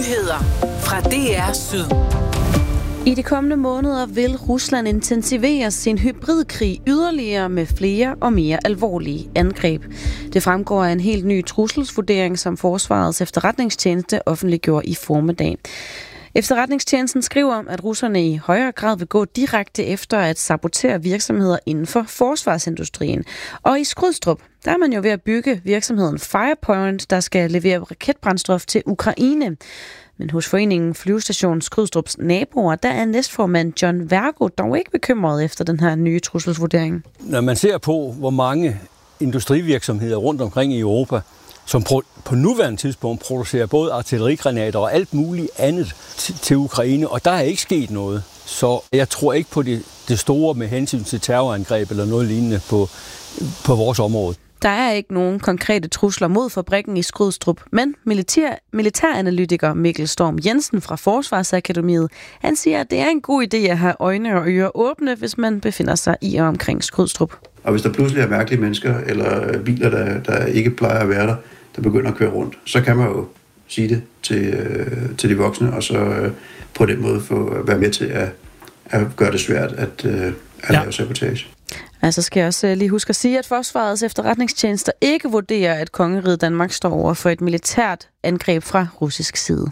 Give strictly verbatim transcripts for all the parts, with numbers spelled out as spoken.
Nyheder fra D R Syd. I de kommende måneder vil Rusland intensivere sin hybridkrig yderligere med flere og mere alvorlige angreb. Det fremgår af en helt ny trusselsvurdering, som Forsvarets efterretningstjeneste offentliggjorde i formiddag. Efterretningstjenesten skriver, at russerne i højere grad vil gå direkte efter at sabotere virksomheder inden for forsvarsindustrien. Og i Skrydstrup, der er man jo ved at bygge virksomheden Firepoint, der skal levere raketbrændstof til Ukraine. Men hos foreningen Flyvestation Skrydstrups naboer, der er næstformand John Vergo dog ikke bekymret efter den her nye trusselsvurdering. Når man ser på, hvor mange industrivirksomheder rundt omkring i Europa, som på nuværende tidspunkt producerer både artillerigranater og alt muligt andet til Ukraine, og der er ikke sket noget. Så jeg tror ikke på det, det store med hensyn til terrorangreb eller noget lignende på, på vores område. Der er ikke nogen konkrete trusler mod fabrikken i Skrydstrup, men militær, militæranalytiker Mikkel Storm Jensen fra Forsvarsakademiet, han siger, at det er en god idé at have øjne og ører åbne, hvis man befinder sig i og omkring Skrydstrup. Og hvis der pludselig er mærkelige mennesker eller biler, der, der ikke plejer at være der, der begynder at køre rundt, så kan man jo sige det til, øh, til de voksne, og så øh, på den måde få være med til at, at gøre det svært at, øh, at ja. lave sabotage. Altså skal jeg også lige huske at sige, at Forsvarets efterretningstjenester ikke vurderer, at Kongeriget Danmark står over for et militært angreb fra russisk side.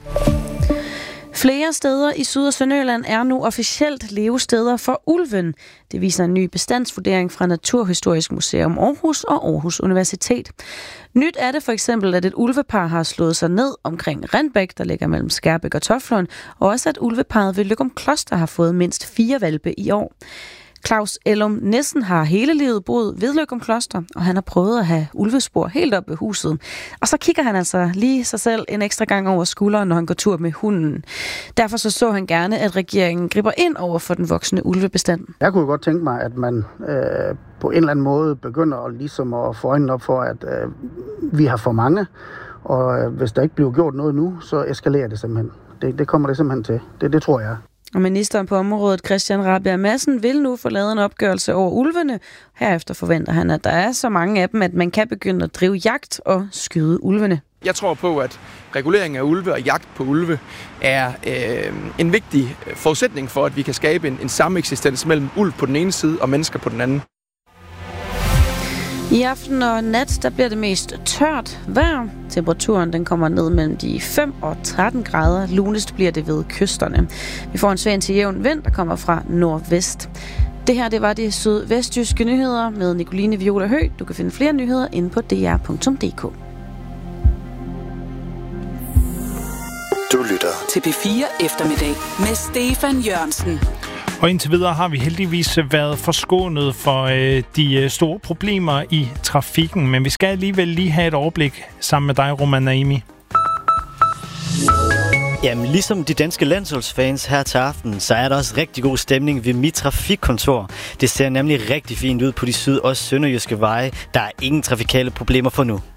Flere steder i Syd- og Sønderjylland er nu officielt levesteder for ulven. Det viser en ny bestandsvurdering fra Naturhistorisk Museum Aarhus og Aarhus Universitet. Nyt er det for eksempel, at et ulvepar har slået sig ned omkring Rindbæk, der ligger mellem Skærbæk og Toftlund, og også at ulveparret ved Løgumkloster har fået mindst fire hvalpe i år. Claus Ellum Nissen har hele livet boet ved Løgumkloster, og han har prøvet at have ulvespor helt op ved huset. Og så kigger han altså lige sig selv en ekstra gang over skulderen, når han går tur med hunden. Derfor så, så han gerne, at regeringen griber ind over for den voksne ulvebestand. Jeg kunne godt tænke mig, at man øh, på en eller anden måde begynder at, ligesom at få øjnene op for, at øh, vi har for mange. Og øh, hvis der ikke bliver gjort noget nu, så eskalerer det simpelthen. Det, det kommer det simpelthen til. Det, det tror jeg. Og ministeren på området, Christian Rabjerg Madsen, vil nu få lavet en opgørelse over ulvene. Herefter forventer han, at der er så mange af dem, at man kan begynde at drive jagt og skyde ulvene. Jeg tror på, at regulering af ulve og jagt på ulve er øh, en vigtig forudsætning for, at vi kan skabe en, en sameksistens mellem ulv på den ene side og mennesker på den anden. I aften og nat, der bliver det mest tørt vejr. Temperaturen den kommer ned mellem de fem og tretten grader. Lunest bliver det ved kysterne. Vi får en svag til jævn vind, der kommer fra nordvest. Det her, det var de sydvestjyske nyheder med Nicoline Viola Høgh. Du kan finde flere nyheder inde på d r punktum d k. Du lytter til P fire Eftermiddag med Stefan Jørgensen. Og indtil videre har vi heldigvis været forskånet for øh, de øh, store problemer i trafikken, men vi skal alligevel lige have et overblik sammen med dig, Roman Naimi. Jamen, ligesom de danske landsholdsfans her til aften, så er der også rigtig god stemning ved mit trafikkontor. Det ser nemlig rigtig fint ud på de syd- og sønderjyske veje. Der er ingen trafikale problemer for nu.